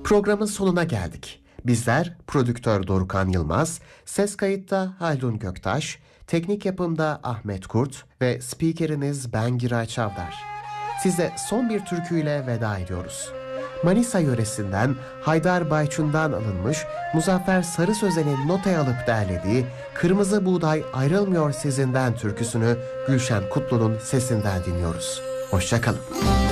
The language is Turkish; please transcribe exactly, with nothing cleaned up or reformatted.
Programın sonuna geldik. Bizler prodüktör Dorukhan Yılmaz, ses kayıtta Haldun Göktaş, teknik yapımda Ahmet Kurt ve spikeriniz ben Giray Çavdar. Size son bir türküyle veda ediyoruz. Manisa yöresinden Haydar Bayçun'dan alınmış Muzaffer Sarı Sözen'in notaya alıp derlediği Kırmızı Buğday Ayrılmıyor Sizinden türküsünü Gülşen Kutlu'nun sesinden dinliyoruz. Hoşça kalın.